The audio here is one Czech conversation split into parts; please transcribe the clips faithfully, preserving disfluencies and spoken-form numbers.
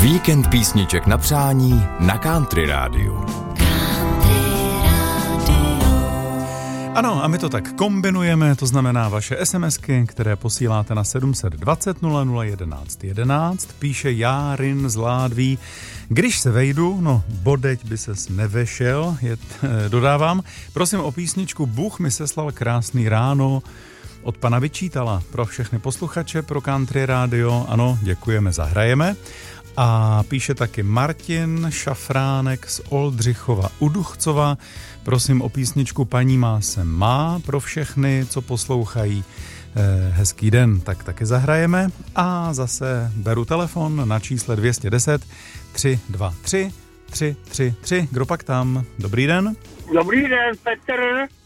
Víkend písniček na přání na Country Rádiu. Ano, a my to tak kombinujeme, to znamená vaše SMSky, které posíláte na sedm set dvacet nula nula jedenáct jedenáct, píše Járin z Ládví. Když se vejdu, no bodeť by ses nevešel, je, dodávám, prosím o písničku Bůh mi seslal krásný ráno od pana Vyčítala pro všechny posluchače, pro Country Radio, ano, děkujeme, zahrajeme. A píše taky Martin Šafránek z Oldřichova u Duchcova. Prosím o písničku Paní má se má pro všechny, co poslouchají. Eh, hezký den, tak taky zahrajeme. A zase beru telefon na čísle dvě stě deset tři dva tři tři tři tři. Kdo pak tam? Dobrý den. Dobrý den, Petr.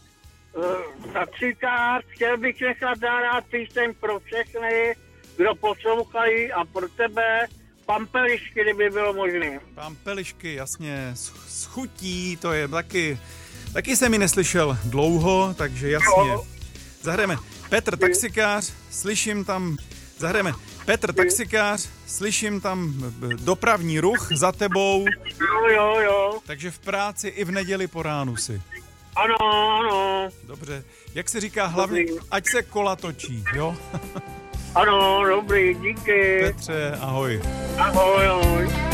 Taxikář, chtěl bych nechat zahrát píseň pro všechny, kdo poslouchají, a pro tebe Pampelišky, kdyby bylo možné. Pampelišky, jasně, s chutí, to je taky, taky jsem ji neslyšel dlouho, takže jasně. Zahrajeme Petr Taxikář, slyším tam, zahrajeme Petr Taxikář, slyším tam dopravní ruch za tebou. Jo, jo, jo. Takže v práci i v neděli po ránu si. Ano, ano. Dobře, jak se říká, hlavně, ať se kola točí, jo? Ano, dobrý, díky. Petře, ahoj. Ahoj, ahoj.